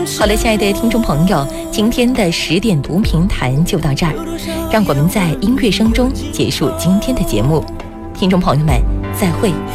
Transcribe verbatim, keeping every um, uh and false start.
好了，亲爱的听众朋友，今天的十点读评谈就到这儿，让我们在音乐声中结束今天的节目。听众朋友们，再会。